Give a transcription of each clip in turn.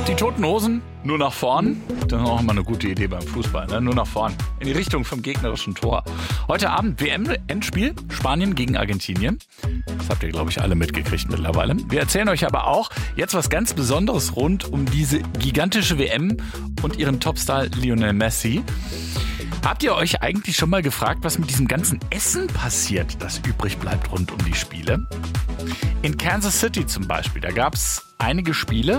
Die Toten Hosen, nur nach vorn. Das ist auch immer eine gute Idee beim Fußball, ne? Nur nach vorn. In die Richtung vom gegnerischen Tor. Heute Abend WM-Endspiel, Spanien gegen Argentinien. Das habt ihr, glaube ich, alle mitgekriegt mittlerweile. Wir erzählen euch aber auch jetzt was ganz Besonderes rund um diese gigantische WM und ihren Topstar Lionel Messi. Habt ihr euch eigentlich schon mal gefragt, was mit diesem ganzen Essen passiert, das übrig bleibt rund um die Spiele? In Kansas City zum Beispiel, da gab es einige Spiele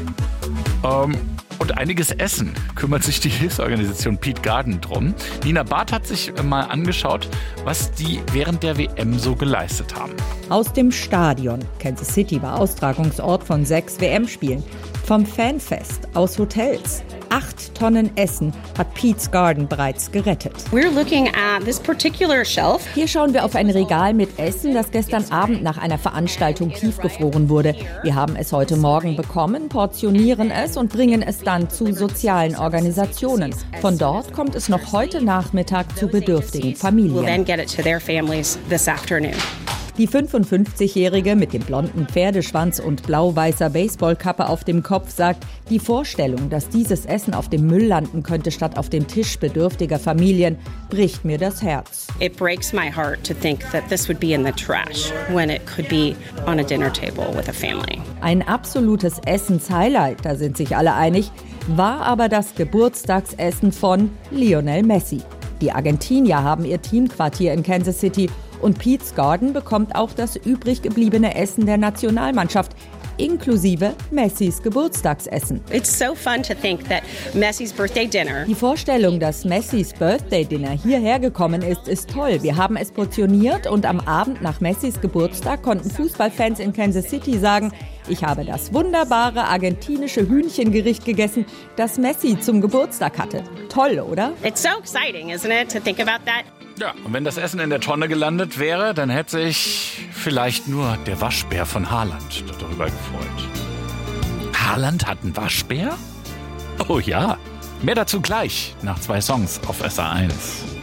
und einiges Essen. Kümmert sich die Hilfsorganisation Peace Garden drum. Nina Barth hat sich mal angeschaut, was die während der WM so geleistet haben. Aus dem Stadion. Kansas City war Austragungsort von 6 WM-Spielen. Vom Fanfest, aus Hotels. 8 Tonnen Essen hat Peace Garden bereits gerettet. We're looking at this particular shelf. Hier schauen wir auf ein Regal mit Essen, das gestern Abend nach einer Veranstaltung tiefgefroren wurde. Wir haben es heute Morgen bekommen, portionieren es und bringen es dann zu sozialen Organisationen. Von dort kommt es noch heute Nachmittag zu bedürftigen Familien. We'll then get it to their families this afternoon. Die 55-Jährige mit dem blonden Pferdeschwanz und blau-weißer Baseballkappe auf dem Kopf sagt, die Vorstellung, dass dieses Essen auf dem Müll landen könnte statt auf dem Tisch bedürftiger Familien, bricht mir das Herz. It breaks my heart to think that this would be in the trash when it could be on a dinner table with a family. Ein absolutes Essenshighlight, da sind sich alle einig, war aber das Geburtstagsessen von Lionel Messi. Die Argentinier haben ihr Teamquartier in Kansas City und Peace Garden bekommt auch das übrig gebliebene Essen der Nationalmannschaft, inklusive Messis Geburtstagsessen. It's so fun to think that Messi's birthday dinner. Die Vorstellung, dass Messis Birthday Dinner hierher gekommen ist toll. Wir haben es portioniert und am Abend nach Messis Geburtstag konnten Fußballfans in Kansas City sagen, ich habe das wunderbare argentinische Hühnchengericht gegessen, das Messi zum Geburtstag hatte. Toll, oder? It's so exciting, isn't it, to think about that? Ja, und wenn das Essen in der Tonne gelandet wäre, dann hätte sich vielleicht nur der Waschbär von Haaland darüber gefreut. Haaland hat einen Waschbär? Oh ja, mehr dazu gleich nach 2 Songs auf SR1.